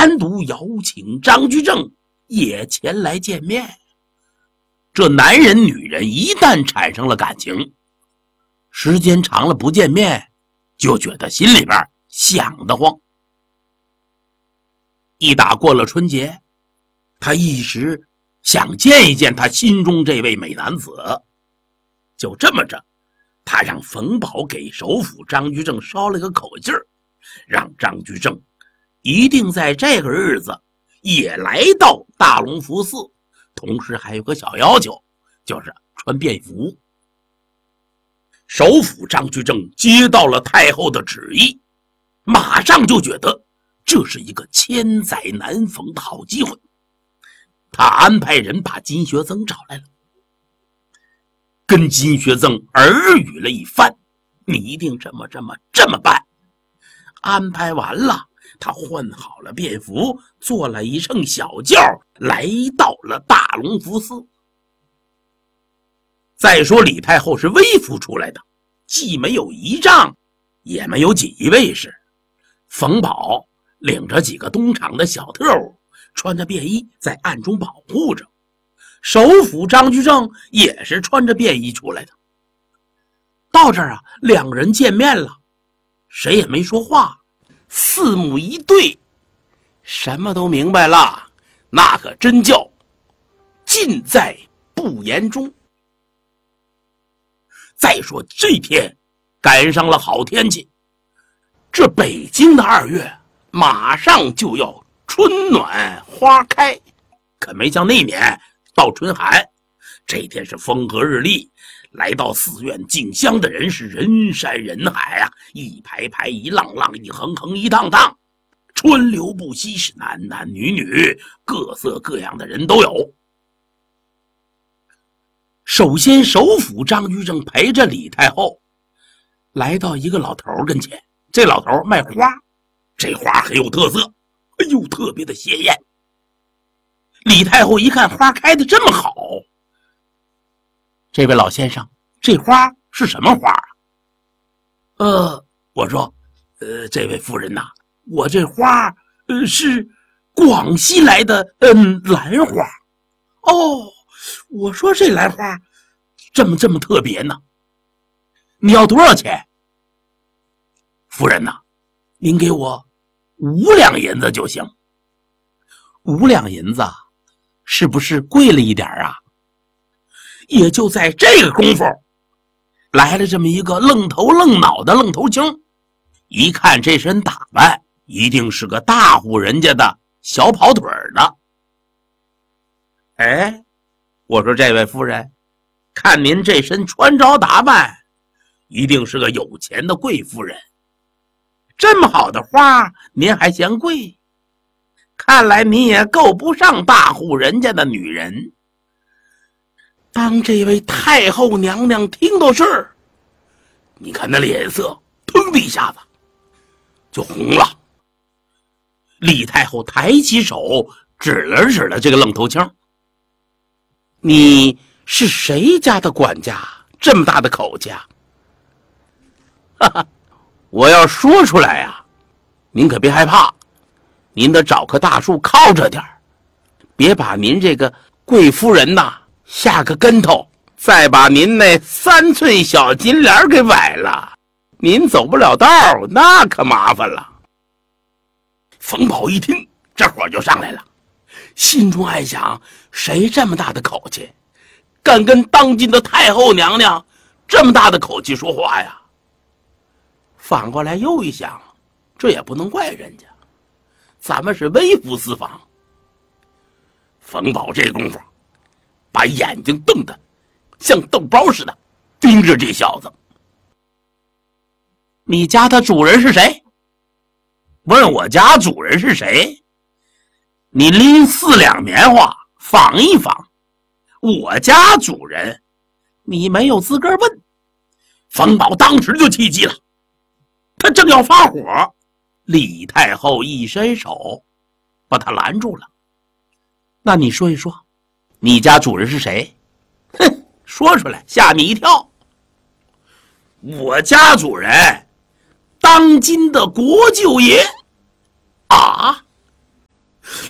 单独邀请张居正也前来见面。这男人女人一旦产生了感情，时间长了不见面，就觉得心里边想得慌。一打过了春节，他一时想见一见他心中这位美男子。就这么着，他让冯保给首辅张居正捎了个口信儿，让张居正一定在这个日子也来到大隆福寺，同时还有个小要求，就是穿便服。首辅张居正接到了太后的旨意，马上就觉得这是一个千载难逢的好机会。他安排人把金学增找来了，跟金学增耳语了一番，你一定这么办。安排完了，他换好了便服，坐了一乘小轿，来到了大隆福寺。再说李太后是微服出来的，既没有仪仗，也没有锦衣卫士。冯保领着几个东厂的小特务，穿着便衣在暗中保护着。首辅张居正也是穿着便衣出来的。到这儿啊，两人见面了，谁也没说话，四目一对，什么都明白了，那可真叫尽在不言中。再说这天赶上了好天气，这北京的2月马上就要春暖花开，可没像那年到春寒。这天是风和日丽，来到寺院进香的人是人山人海啊，一排排一浪浪一横横一趟趟，川流不息，是男男女女各色各样的人都有。首先首辅张居正陪着李太后来到一个老头跟前，这老头卖花，这花很有特色，哎呦特别的鲜艳。李太后一看花开得这么好，这位老先生，这花是什么花啊？我说这位夫人呐，我这花是广西来的兰花。哦，我说这兰花这么特别呢，你要多少钱？夫人呐，您给我5两银子就行。5两银子是不是贵了一点啊？也就在这个功夫，来了这么一个愣头愣脑的愣头青，一看这身打扮，一定是个大户人家的小跑腿的。哎，我说这位夫人，看您这身穿着打扮，一定是个有钱的贵夫人。这么好的花您还嫌贵，看来您也够不上大户人家的女人。当这位太后娘娘听到这儿，你看那脸色腾的一下子就红了。李太后抬起手指了这个愣头青，你是谁家的管家，这么大的口气啊？哈哈，我要说出来啊，您可别害怕，您得找棵大树靠着点，别把您这个贵夫人呐下个跟头，再把您那3寸小金莲给崴了，您走不了道，那可麻烦了。冯保一听，这火就上来了，心中暗想，谁这么大的口气，敢跟当今的太后娘娘这么大的口气说话呀？反过来又一想，这也不能怪人家，咱们是微服私访。冯保这功夫把眼睛瞪得像豆包似的盯着这小子。你家的主人是谁？问我家主人是谁？你拎4两棉花仿一仿，我家主人你没有资格问。冯保当时就气急了，他正要发火，李太后一伸手把他拦住了。那你说一说，你家主人是谁？哼，说出来吓你一跳。我家主人当今的国舅爷。啊，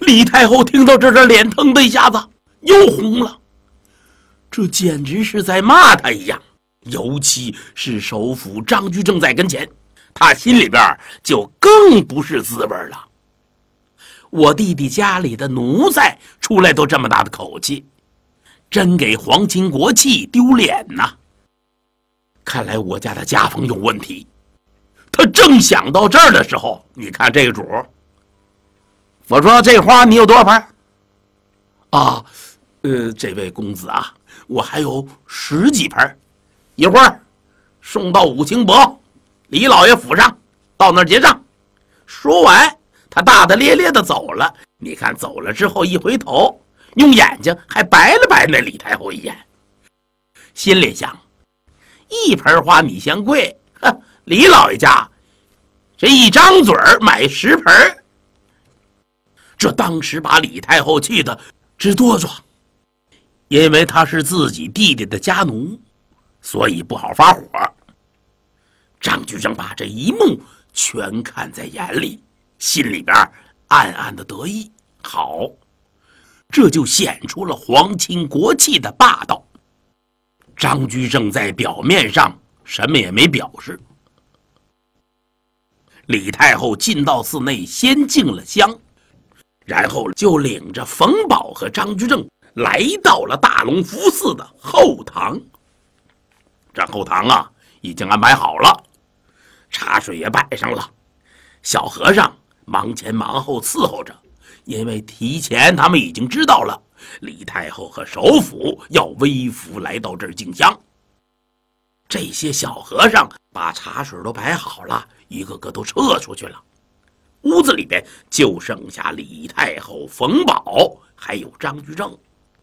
李太后听到这脸腾的一下子又红了，这简直是在骂他一样。尤其是首辅张居正在跟前，他心里边就更不是滋味了。我弟弟家里的奴才出来都这么大的口气，真给皇亲国戚丢脸呐！看来我家的家风有问题。他正想到这儿的时候，你看这个主，我说这花你有多少盆？啊，这位公子啊，我还有10几盆，一会儿送到武清伯李老爷府上，到那儿结账。说完，他大大咧咧的走了。你看走了之后一回头，用眼睛还白了白那李太后一眼，心里想：一盆花你嫌贵，李老爷家这一张嘴买10盆，这当时把李太后气得直哆嗦。因为他是自己弟弟的家奴，所以不好发火。张居正把这一幕全看在眼里，心里边暗暗的得意。好，这就显出了皇亲国戚的霸道。张居正在表面上什么也没表示。李太后进到寺内，先敬了香，然后就领着冯保和张居正来到了大隆福寺的后堂。这后堂啊，已经安排好了，茶水也摆上了，小和尚忙前忙后伺候着，因为提前他们已经知道了李太后和首辅要微服来到这儿敬香。这些小和尚把茶水都摆好了，一个个都撤出去了。屋子里边就剩下李太后、冯保还有张居正。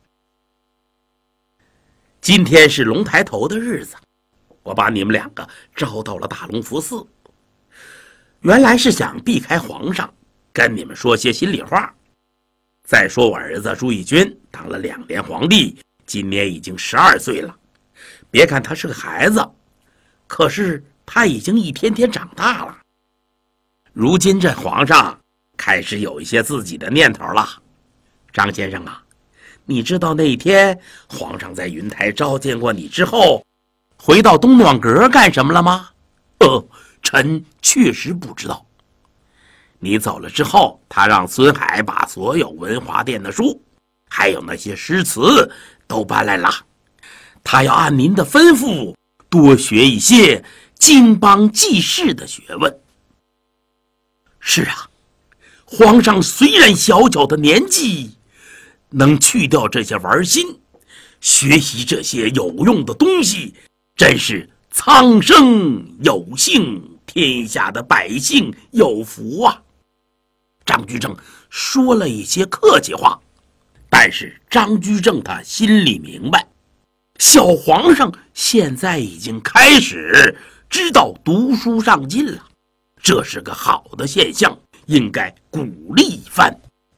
今天是龙抬头的日子，我把你们2个招到了大隆福寺，原来是想避开皇上，跟你们说些心里话。再说我儿子朱翊钧当了2年皇帝，今年已经12岁了。别看他是个孩子，可是他已经一天天长大了。如今这皇上开始有一些自己的念头了。张先生啊，你知道那天皇上在云台召见过你之后，回到东暖阁干什么了吗？臣确实不知道。你走了之后，他让孙海把所有文华殿的书，还有那些诗词都搬来了。他要按您的吩咐，多学一些经邦济世的学问。是啊，皇上虽然小小的年纪，能去掉这些玩心，学习这些有用的东西，真是苍生有幸，天下的百姓有福啊。张居正说了一些客气话，但是张居正他心里明白，小皇上现在已经开始知道读书上进了，这是个好的现象，应该鼓励一番。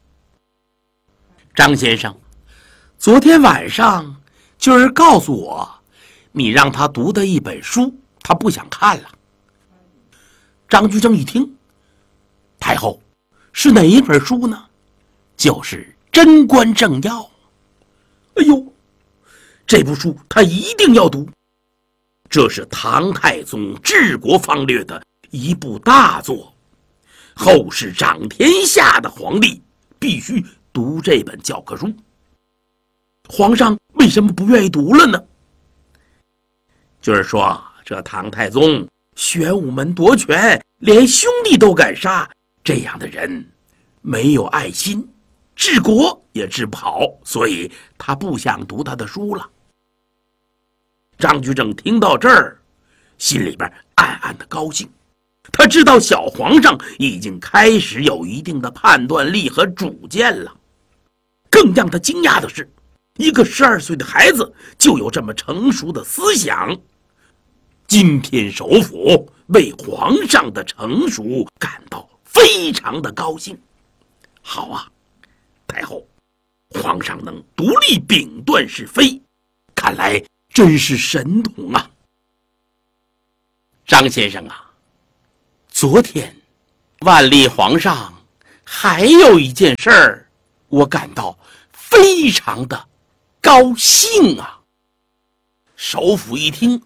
张先生，昨天晚上君儿告诉我，你让他读的一本书，他不想看了。张居正一听，太后，是哪一本书呢？就是《贞观政要》。哎呦，这部书他一定要读，这是唐太宗治国方略的一部大作，后世掌天下的皇帝必须读这本教科书。皇上为什么不愿意读了呢？就是说，这唐太宗玄武门夺权，连兄弟都敢杀，这样的人没有爱心，治国也治不好，所以他不想读他的书了。张居正听到这儿，心里边暗暗的高兴，他知道小皇上已经开始有一定的判断力和主见了。更让他惊讶的是，一个12岁的孩子就有这么成熟的思想。今天首辅为皇上的成熟感到非常的高兴。好啊，太后，皇上能独立秉断是非，看来真是神童啊。张先生啊，昨天万历皇上还有一件事儿我感到非常的高兴啊。首府一听，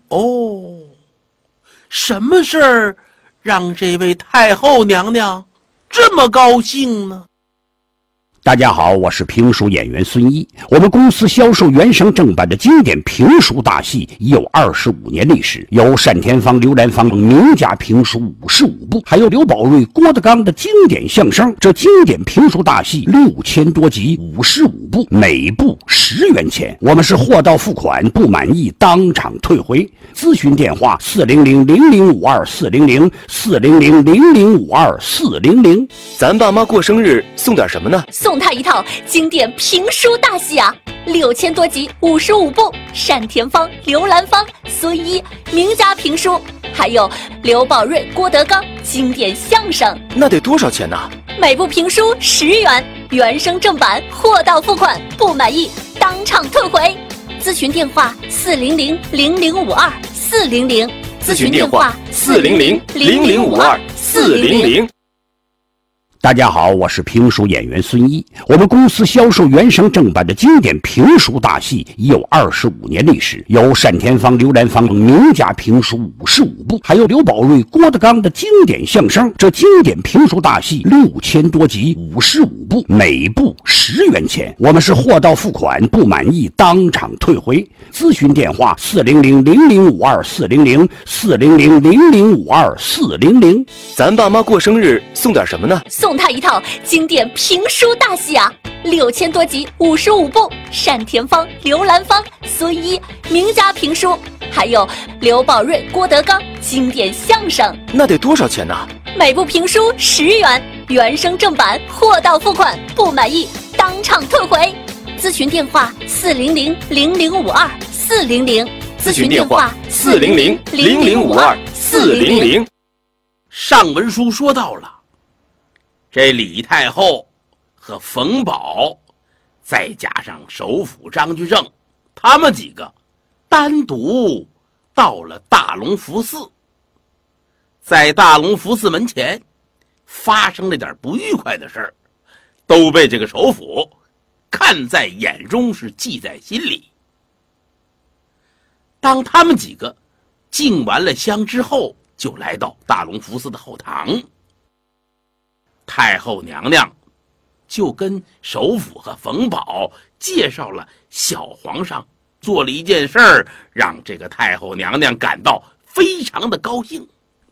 什么事儿让这位太后娘娘这么高兴呢？ 大家好，我是评书演员孙一。我们公司销售原声正版的经典评书大戏已有25年历史，有单田芳、刘兰芳等名家评书55部，还有刘宝瑞、郭德纲的经典相声。这经典评书大戏6000多集，55部，每部10元钱。我们是货到付款，不满意当场退回。咨询电话400-0052-400，400-0052-400。 咱爸妈过生日送点什么呢？ 送他一套经典评书大戏啊，6000多集，55部，单田芳、刘兰芳、孙一名家评书，还有刘宝瑞、郭德纲经典相声。 那得多少钱呢？ 每部评书10元，原声正版，货到付款，不满意当场退回。咨询电话400-0052-400， 咨询电话400-0052-400。 大家好，我是评书演员孙一。我们公司销售原声正版的经典评书大戏已有25年历史，有单田芳、刘兰芳等名家评书55部，还有刘宝瑞、郭德纲的经典相声。这经典评书大戏6000多集，55部，每部10元钱。我们是货到付款，不满意当场退回。咨询电话400-0052-400， 400-0052-400。 咱爸妈过生日送点什么呢？ 送他一套经典评书大戏啊，6000多集，55部，单田芳、刘兰芳、孙一名家评书，还有刘宝瑞、郭德纲经典相声。 那得多少钱呢？ 每部评书10元，原声正版，货到付款，不满意当场退回。咨询电话400-0052-400， 咨询电话400-0052-400。 上文书说到了，这李太后和冯保，再加上首辅张居正，他们几个单独到了大隆福寺。在大隆福寺门前发生了点不愉快的事儿，都被这个首辅看在眼中，是记在心里。当他们几个敬完了香之后，就来到大隆福寺的后堂。太后娘娘就跟首辅和冯保介绍了小皇上做了一件事儿，让这个太后娘娘感到非常的高兴。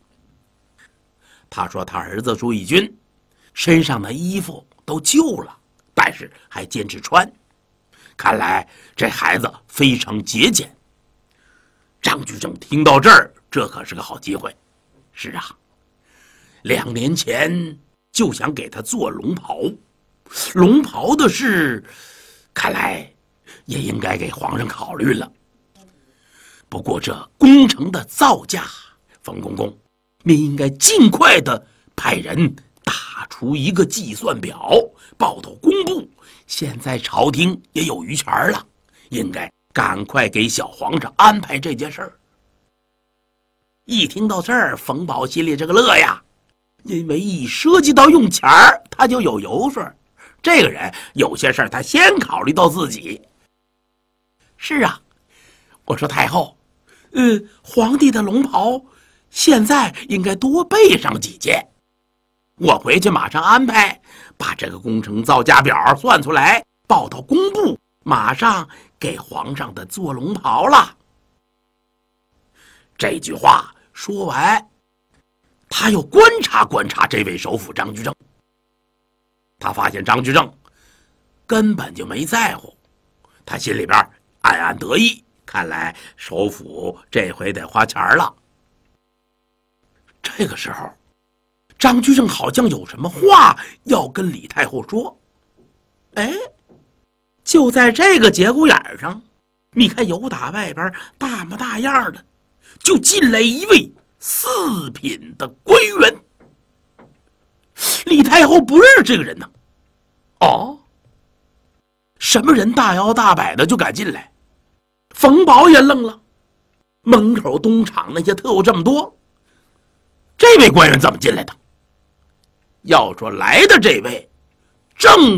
他说他儿子朱翊钧身上的衣服都旧了，但是还坚持穿，看来这孩子非常节俭。张居正听到这儿，这可是个好机会。是啊，2年前就想给他做龙袍，龙袍的事看来也应该给皇上考虑了。不过这工程的造价，冯公公您应该尽快的派人打出一个计算表，报到工部。现在朝廷也有余钱了，应该赶快给小皇上安排这件事儿。一听到这儿，冯保心里这个乐呀，因为一涉及到用钱儿，他就有油水。这个人有些事儿他先考虑到自己。是啊，我说太后，皇帝的龙袍现在应该多备上几件，我回去马上安排，把这个工程造价表算出来，报到工部，马上给皇上的做龙袍了。这句话说完，他又观察观察这位首辅张居正。他发现张居正根本就没在乎，他心里边暗暗得意，看来首辅这回得花钱了。这个时候，张居正好像有什么话要跟李太后说。就在这个节骨眼上，你看由打外边大模大样的就进来一位4品的官员。李太后不认识这个人呢。什么人大摇大摆的就敢进来？冯保也愣了，门口东厂那些特务这么多，这位官员怎么进来的？要说来的这位正